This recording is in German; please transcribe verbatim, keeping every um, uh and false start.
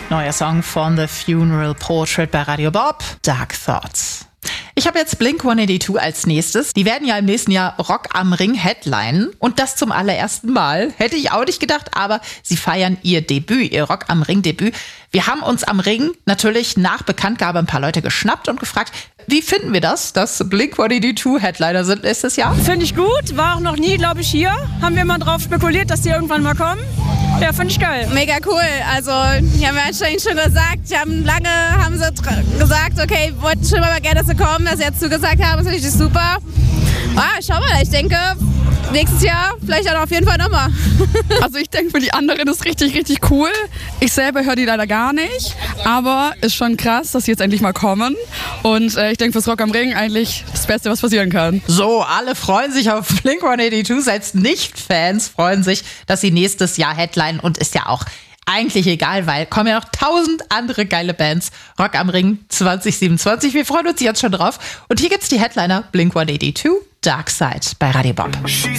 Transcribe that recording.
Neuer Song von The Funeral Portrait bei Radio Bob, Dark Thoughts. Ich habe jetzt Blink hundertzweiundachtzig als nächstes. Die werden ja im nächsten Jahr Rock am Ring headlinen. Und das zum allerersten Mal. Hätte ich auch nicht gedacht, aber sie feiern ihr Debüt, ihr Rock am Ring Debüt. Wir haben uns am Ring natürlich nach Bekanntgabe ein paar Leute geschnappt und gefragt, wie finden wir das, dass Blink hundertzweiundachtzig Headliner sind nächstes Jahr? Finde ich gut, war auch noch nie, glaube ich, hier. Haben wir mal drauf spekuliert, dass die irgendwann mal kommen. Ja, finde ich geil. Mega cool. Also, die haben ja schon, schon gesagt, die haben lange haben sie gesagt, okay, wollten schon mal gerne, dass sie kommen, dass sie jetzt zugesagt haben, ist natürlich super. Ah, schau mal, ich denke, nächstes Jahr vielleicht auch auf jeden Fall nochmal. Also ich denke, für die anderen ist richtig, richtig cool. Ich selber höre die leider gar nicht, aber ist schon krass, dass sie jetzt endlich mal kommen. Und äh, ich denke, fürs Rock am Ring eigentlich das Beste, was passieren kann. So, alle freuen sich auf Blink hundertzweiundachtzig, selbst Nicht-Fans freuen sich, dass sie nächstes Jahr headlinen und ist ja auch eigentlich egal, weil kommen ja noch tausend andere geile Bands. Rock am Ring zwanzig siebenundzwanzig. Wir freuen uns jetzt schon drauf. Und hier gibt's die Headliner Blink hundertzweiundachtzig, Dark Side bei Radio Bob.